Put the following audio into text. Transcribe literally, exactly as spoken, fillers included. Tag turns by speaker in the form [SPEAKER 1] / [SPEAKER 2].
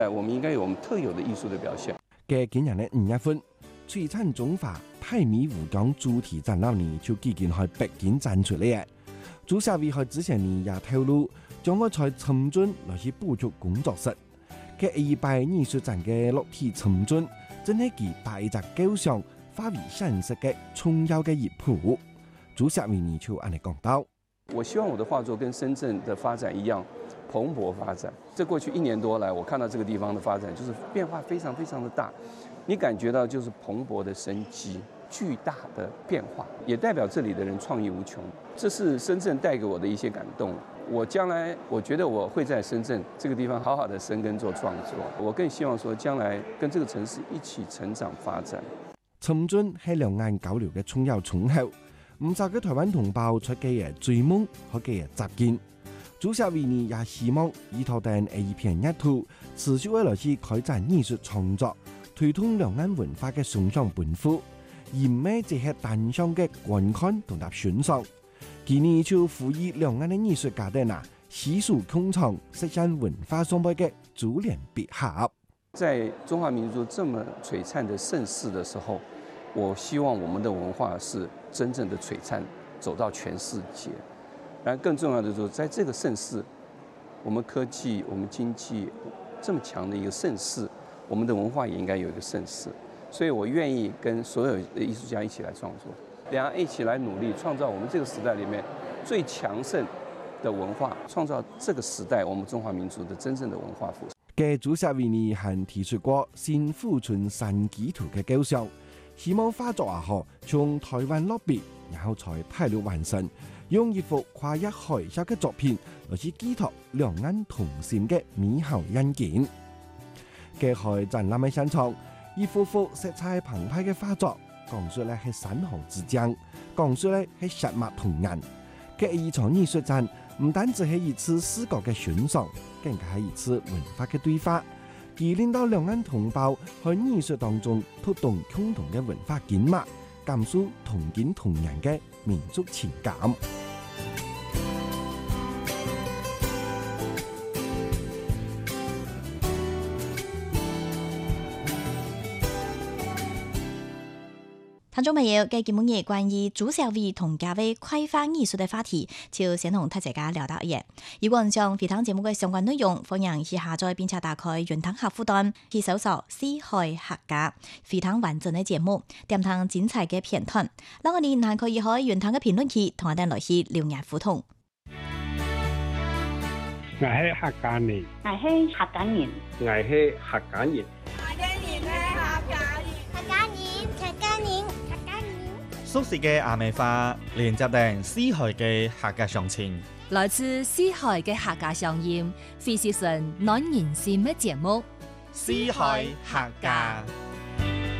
[SPEAKER 1] 我們應該有我們特有的藝術的表現。
[SPEAKER 2] 嘅今日呢五月份，璀璨中華泰米湖江主題展覽呢就已經喺北京展出嚟嘅。主席為喺之前呢也透露，將會在深圳來去補足工作室。嘅二百藝術展嘅落地深圳，真係其把一隻構想化為現實嘅重要嘅一步。主席為呢就按嚟講到，
[SPEAKER 1] 我希望我的畫作跟深圳的發展一樣蓬勃發展。這過去一年多來，我看到這個地方的發展，就是變化非常非常的大。你感覺到就是蓬勃的生機，巨大的變化，也代表這裡的人創意無窮。這是深圳帶給我的一些感動。我將來我覺得我會在深圳這個地方好好的生根做創作。我更希望說將來跟這個城市一起成長發展。
[SPEAKER 2] 深圳係兩岸交流嘅重要窗口，唔少嘅台灣同胞出嘅嘢追夢和嘅嘢集見。主席維尼也希望依託定一片一圖，持續為來去開展藝術創作，推動兩岸文化嘅雙向奔赴，而唔係只係單向嘅觀看同埋欣賞。今年就呼籲兩岸嘅藝術家哋啊，攜手共創實現文化雙倍嘅珠聯璧合。
[SPEAKER 1] 在中華民族這麼璀璨的盛世的時候，我希望我們的文化是真正的璀璨，走到全世界。然後更重要的就是，在這個盛世，我們科技、我們經濟這麼強的一個盛世，我們的文化也應該有一個盛世。所以我願意跟所有的藝術家一起來創作，兩岸一起來努力，創造我們這個時代裡面最強盛的文化，創造這個時代我們中華民族的真正的文化復興。
[SPEAKER 2] 嘅主席維尼還提出過新富春山居圖嘅構想，希望畫作啊嗬從台灣落筆，然後才大陸完成，用一幅跨越海峽嘅作品來去寄託兩岸同心嘅美好願景。嘅喺展覽嘅現場，一幅幅色彩澎湃嘅畫作，講述咧係山河之江，講述咧係血脈同人。嘅一場藝術展唔單止係一次視覺嘅欣賞，更加係一次文化嘅對話，而令到兩岸同胞喺藝術當中推動共同嘅文化緊密，感受同見同仁嘅民族情感。
[SPEAKER 3] 聽眾朋友，嘅節目嘢關於朱小偉同家威開發藝術嘅話題，就先同大家聊到嘢。如果想回聽節目嘅相關內容，歡迎去下載並且打開雲端客戶端，去搜索四海客家，回聽完整嘅節目，點聽精彩嘅片段。嗱，我哋還可以喺雲端嘅評論區同我哋來去留言互動。
[SPEAKER 4] 我係客家人，
[SPEAKER 5] 我係客家人，
[SPEAKER 6] 我係客家人，
[SPEAKER 7] 客家人係客家人，
[SPEAKER 8] 客家人，客家人，客家人。
[SPEAKER 9] 熟悉嘅阿美話，連接定四海嘅客家鄉情，
[SPEAKER 10] 來自四海嘅客家鄉音，非是純暖人心嘅節目。
[SPEAKER 9] 四海客家。